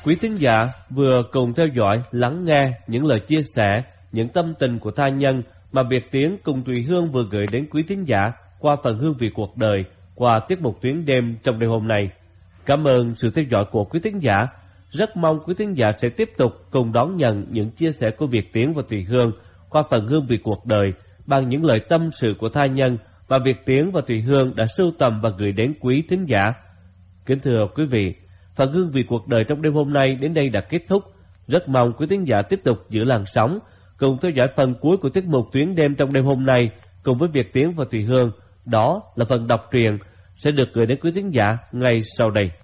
Quý thính giả vừa cùng theo dõi, lắng nghe những lời chia sẻ, những tâm tình của tha nhân mà Việt Tiến cùng Thùy Hương vừa gửi đến quý thính giả qua phần Hương vị cuộc đời, qua tiết mục Tuyến đêm trong đêm hôm nay. Cảm ơn sự theo dõi của quý thính giả. Rất mong quý thính giả sẽ tiếp tục cùng đón nhận những chia sẻ của Việt Tiến và Thùy Hương qua phần Hương vị cuộc đời bằng những lời tâm sự của tha nhân mà Việt Tiến và Thùy Hương đã sưu tầm và gửi đến quý thính giả. Kính thưa quý vị, phần Hương vị cuộc đời trong đêm hôm nay đến đây đã kết thúc. Rất mong quý thính giả tiếp tục giữ làn sóng, cùng theo dõi phần cuối của tiết mục Tuyến đêm trong đêm hôm nay cùng với Việt Tiến và Thùy Hương. Đó là phần đọc truyện sẽ được gửi đến quý thính giả ngay sau đây.